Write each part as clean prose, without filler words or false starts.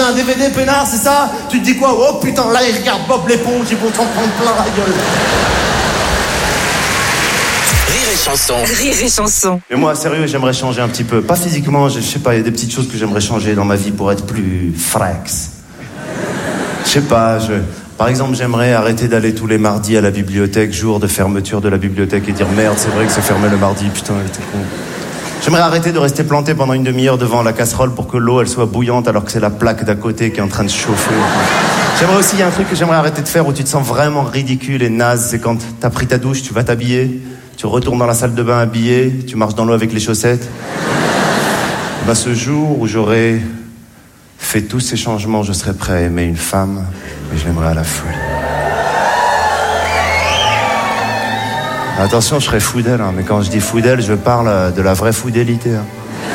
un DVD peinard, c'est ça? Tu te dis quoi? Oh putain, là, ils regardent Bob l'éponge, ils vont s'en prendre plein la gueule. Rire et chanson. Rire et chanson. Mais moi, sérieux, j'aimerais changer un petit peu. Pas physiquement, je sais pas, il y a des petites choses que j'aimerais changer dans ma vie pour être plus frax. Je sais pas, Par exemple, j'aimerais arrêter d'aller tous les mardis à la bibliothèque, jour de fermeture de la bibliothèque, et dire merde, c'est vrai que c'est fermé le mardi, putain, elle était con. J'aimerais arrêter de rester planté pendant une demi-heure devant la casserole pour que l'eau, elle soit bouillante alors que c'est la plaque d'à côté qui est en train de chauffer. J'aimerais aussi, il y a un truc que j'aimerais arrêter de faire où tu te sens vraiment ridicule et naze, c'est quand t'as pris ta douche, tu vas t'habiller, tu retournes dans la salle de bain habillé, tu marches dans l'eau avec les chaussettes. Ben, ce jour où j'aurais fait tous ces changements, je serais prêt à aimer une femme, mais je l'aimerais à la folie. Attention, je serais fou d'elle, hein, mais quand je dis fou d'elle, je parle de la vraie fidélité. Hein.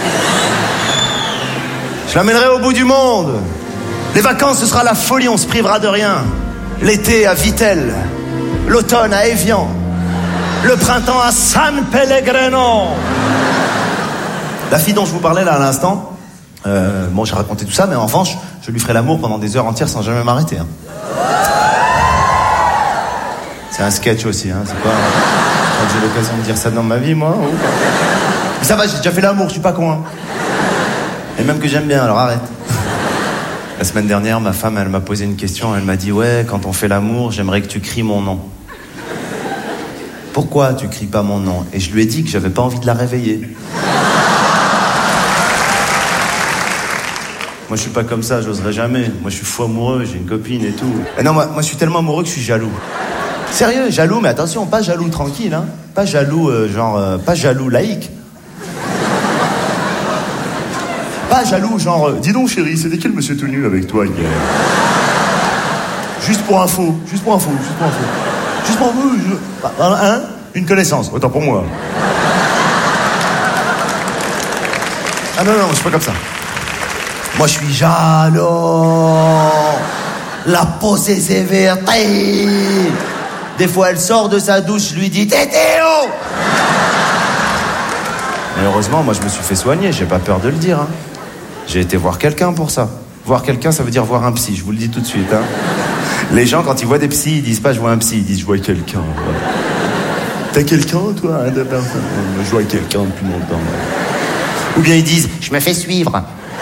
Je l'amènerai au bout du monde. Les vacances, ce sera la folie, on se privera de rien. L'été à Vittel, l'automne à Évian, le printemps à San Pellegrino. La fille dont je vous parlais là à l'instant, bon, j'ai raconté tout ça, mais en revanche, je lui ferai l'amour pendant des heures entières sans jamais m'arrêter. Hein. C'est un sketch aussi, hein, c'est pas... J'ai l'occasion de dire ça dans ma vie, moi. Ou pas. Mais ça va, j'ai déjà fait l'amour, je suis pas con. Hein. Et même que j'aime bien, alors arrête. La semaine dernière, ma femme, elle m'a posé une question. Elle m'a dit, ouais, quand on fait l'amour, j'aimerais que tu cries mon nom. Pourquoi tu cries pas mon nom? Et je lui ai dit que j'avais pas envie de la réveiller. Moi, je suis pas comme ça, j'oserais jamais. Moi, je suis fou amoureux, j'ai une copine et tout. Et non, moi, je suis tellement amoureux que je suis jaloux. Sérieux, jaloux, mais attention, pas jaloux tranquille, hein. Pas jaloux, pas jaloux laïque. Pas jaloux, genre, dis donc chérie, c'était quel monsieur tout nu avec toi hier? Juste pour info. Hein? Une connaissance, autant pour moi. Ah non, je suis pas comme ça. Moi, je suis jaloux. La posée sévérité. Des fois, elle sort de sa douche, je lui dis « Tétéo !» Mais heureusement, moi, je me suis fait soigner, j'ai pas peur de le dire. Hein. J'ai été voir quelqu'un pour ça. Voir quelqu'un, ça veut dire voir un psy, je vous le dis tout de suite. Hein. Les gens, quand ils voient des psys, ils disent pas « je vois un psy », ils disent « je vois quelqu'un ». T'as quelqu'un, toi, hein, de personne? Je vois quelqu'un depuis longtemps. Ou bien ils disent « je me fais suivre ».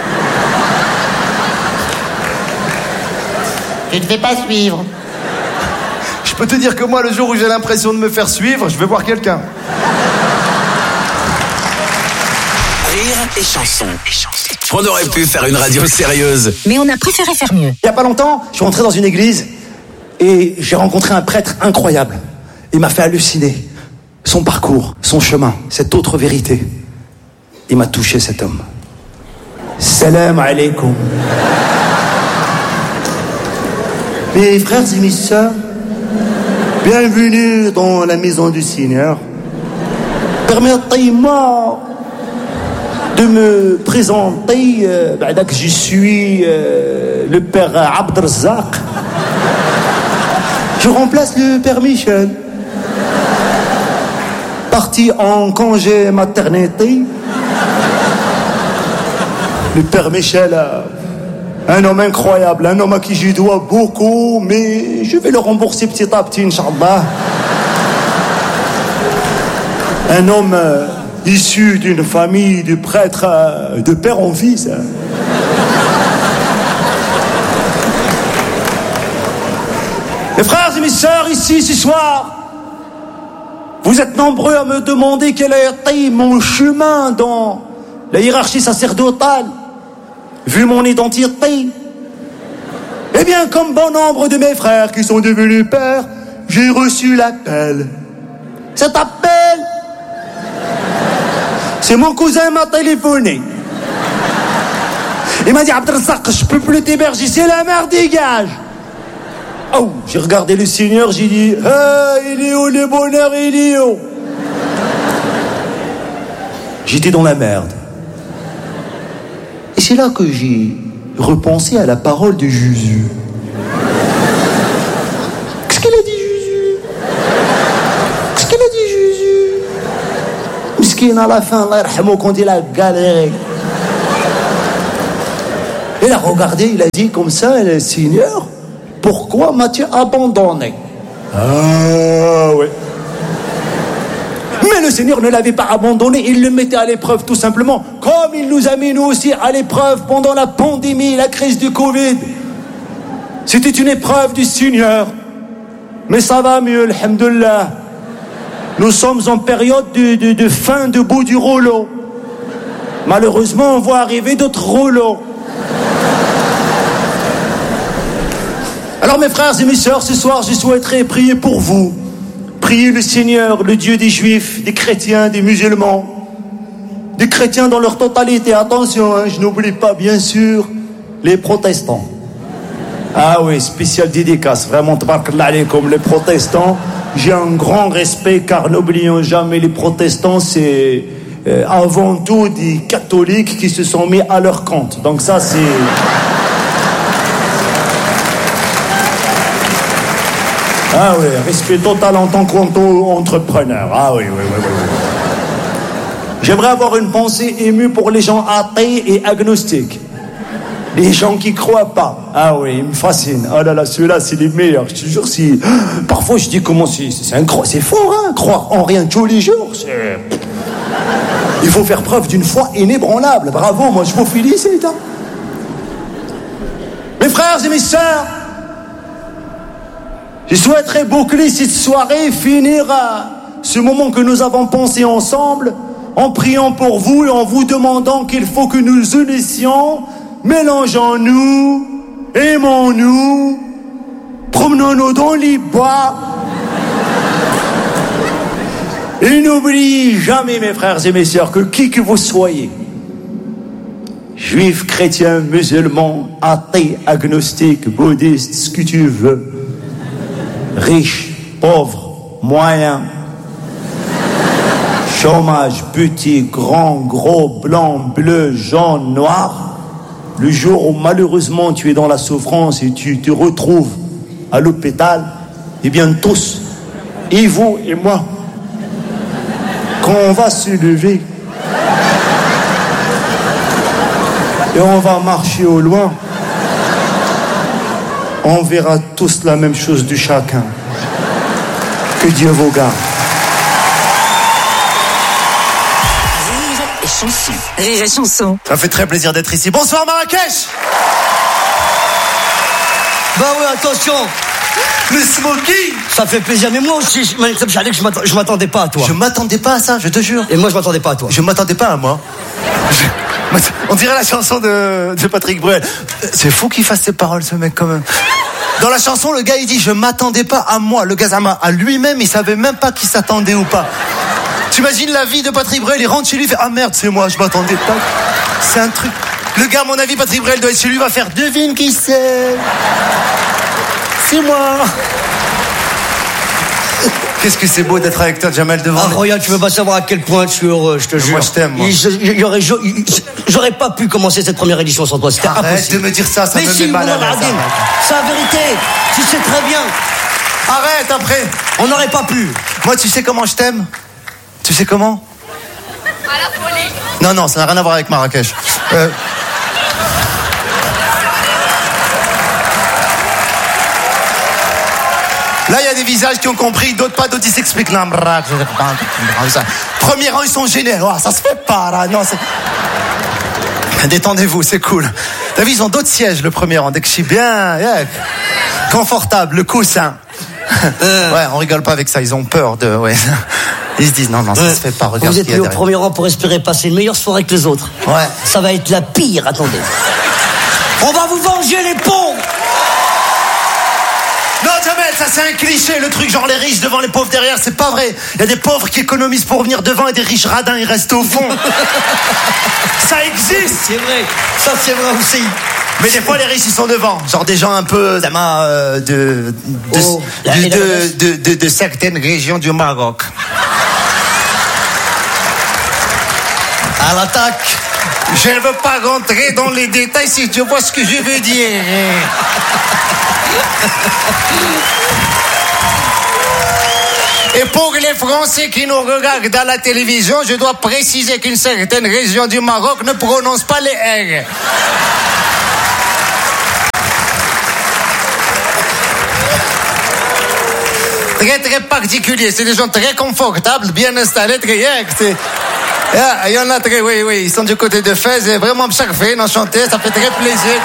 Tu ne fais pas suivre. Je peux te dire que moi, le jour où j'ai l'impression de me faire suivre, je vais voir quelqu'un. Rire et chanson. On aurait pu faire une radio sérieuse, mais on a préféré faire mieux. Il y a pas longtemps, je suis rentré dans une église et j'ai rencontré un prêtre incroyable. Il m'a fait halluciner. Son parcours, son chemin, cette autre vérité. Il m'a touché, cet homme. Salam alaikum. Mes frères et mes sœurs, bienvenue dans la maison du Seigneur. Permettez-moi de me présenter. Je suis le père Abdelrazak. Je remplace le père Michel. Parti en congé maternité. Le père Michel, un homme incroyable, un homme à qui je dois beaucoup, mais je vais le rembourser petit à petit, Inch'Allah. Un homme issu d'une famille de prêtres de père en fils. Mes frères et mes sœurs, ici, ce soir, vous êtes nombreux à me demander quel a été mon chemin dans la hiérarchie sacerdotale, vu mon identité. Eh bien, comme bon nombre de mes frères qui sont devenus pères, j'ai reçu l'appel. Cet appel, c'est mon cousin m'a téléphoné. Il m'a dit, Abdelrazak, je peux plus t'héberger, c'est la merde, dégage. Oh, j'ai regardé le Seigneur, j'ai dit, il est où le bonheur, il est où? J'étais dans la merde. Et c'est là que j'ai repensé à la parole de Jésus. Qu'est-ce qu'il a dit, Jésus? Qu'est-ce qu'il a dit, Jésus? Miskin à la fin, Allah yarhamou, quand il a galéré. Il a regardé, il a dit comme ça, le Seigneur, pourquoi m'as-tu abandonné? Ah oui. Mais le Seigneur ne l'avait pas abandonné, il le mettait à l'épreuve tout simplement, comme il nous a mis nous aussi à l'épreuve pendant la pandémie, la crise du Covid. C'était une épreuve du Seigneur. Mais ça va mieux, alhamdoulilah. Nous sommes en période de fin de bout du rouleau. Malheureusement, on voit arriver d'autres rouleaux. Alors mes frères et mes sœurs, ce soir, je souhaiterais prier pour vous. Priez le Seigneur, le Dieu des Juifs, des chrétiens, des musulmans, des chrétiens dans leur totalité. Attention, je n'oublie pas, bien sûr, les protestants. Ah oui, spécial dédicace, vraiment, tabarakallah alaykoum, les protestants. J'ai un grand respect, car n'oublions jamais, les protestants, c'est avant tout des catholiques qui se sont mis à leur compte. Donc ça, c'est... Ah oui, respect total en tant qu'entrepreneur. Ah oui. J'aimerais avoir une pensée émue pour les gens athées et agnostiques. Les gens qui croient pas. Ah oui, ils me fascinent. Oh là là, ceux-là, c'est les meilleurs. Je te jure, si... Parfois, je dis comment c'est fort, hein, croire en rien tous les jours. Il faut faire preuve d'une foi inébranlable. Bravo, moi, je vous félicite. Hein. Mes frères et mes sœurs, je souhaiterais boucler cette soirée, finir ce moment que nous avons pensé ensemble, en priant pour vous et en vous demandant qu'il faut que nous unissions, mélangeons-nous, aimons-nous, promenons-nous dans les bois. Et n'oubliez jamais, mes frères et mes sœurs, que qui que vous soyez, juifs, chrétiens, musulmans, athées, agnostiques, bouddhistes, ce que tu veux, riches, pauvres, moyens, chômage, petit, grand, gros, blanc, bleu, jaune, noir, le jour où malheureusement tu es dans la souffrance et tu te retrouves à l'hôpital, eh bien tous, et vous et moi, quand on va se lever et on va marcher au loin, on verra tous la même chose de chacun. Que Dieu vous garde. Rire et chanson. Rire et chanson. Ça fait très plaisir d'être ici. Bonsoir Marrakech. Bah ouais, attention. Le smoking. Ça fait plaisir, mais moi aussi, je m'attendais pas à toi. Je m'attendais pas à ça, je te jure. Et moi, je m'attendais pas à toi. Je m'attendais pas à moi. On dirait la chanson de Patrick Bruel. C'est fou qu'il fasse ces paroles, ce mec, quand même. Dans la chanson, le gars, il dit « Je m'attendais pas à moi ». Le gars, à lui-même, il savait même pas qu'il s'attendait ou pas. Tu imagines la vie de Patrick Bruel, il rentre chez lui, il fait « Ah merde, c'est moi, je m'attendais pas ». C'est un truc... Le gars, à mon avis, Patrick Bruel doit être chez lui, va faire « Devine qui c'est ». C'est moi. Qu'est-ce que c'est beau d'être avec toi, Jamel, devant. Ah, Roya, tu veux pas savoir à quel point je suis heureux, je te jure. Moi, je t'aime, moi. J'aurais pas pu commencer cette première édition sans toi, c'était impossible. Arrête de me dire ça, ça mais me si, met mal à l'aise. C'est la vérité, tu sais très bien. Arrête, après. On n'aurait pas pu. Moi, tu sais comment je t'aime? Tu sais comment? À la folie. Non, ça n'a rien à voir avec Marrakech. Là, il y a des visages qui ont compris, d'autres pas, d'autres ils s'expliquent. Premier rang, ils sont gênés. Oh, ça se fait pas, là. Non, détendez-vous, c'est cool. T'as vu, ils ont d'autres sièges, le premier rang. Dès que je suis bien, confortable, le coussin. Ouais, on rigole pas avec ça, ils ont peur de... Ouais. Ils se disent, non, ça se fait pas, regarde. Vous êtes mis au premier rang pour espérer passer une meilleure soirée que les autres. Ouais. Ça va être la pire, attendez. On va vous venger, les pauvres. Non, Jamel, ça c'est un cliché, le truc genre les riches devant les pauvres derrière, c'est pas vrai. Il y a des pauvres qui économisent pour venir devant et des riches radins, ils restent au fond. Ça existe. C'est vrai, ça c'est vrai aussi. Mais des fois les riches ils sont devant, genre des gens un peu de certaines régions du Maroc. À l'attaque. Je ne veux pas rentrer dans les détails si tu vois ce que je veux dire. Et pour les Français qui nous regardent à la télévision, je dois préciser qu'une certaine région du Maroc ne prononce pas les R. très très particuliers. C'est des gens très confortables, bien installés, très il y en a très, oui, ils sont du côté de Fès, et vraiment parfait, enchanté, ça fait très plaisir.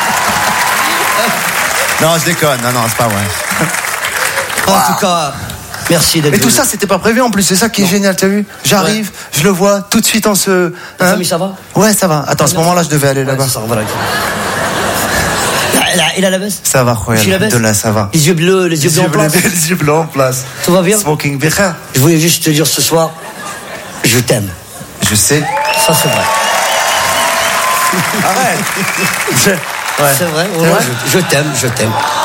Non, je déconne. Non, c'est pas vrai. En tout cas, merci d'être Mais tout venu. ça, c'était pas prévu en plus. C'est ça qui est génial, t'as vu? J'arrive, je le vois tout de suite en se. Ta famille, ça va? Ouais, ça va. Attends, à ce moment-là, je devais aller là-bas. Ouais, ça, voilà. Il a la veste? Ça va, J'ai la Royal. veste. De là, ça va. Les yeux bleus, les yeux bleus en place. Les yeux blancs en place. Tout va bien? Smoking Becha. Je voulais juste te dire ce soir, je t'aime. Je sais. Ça, c'est vrai. Arrête. C'est vrai, je t'aime.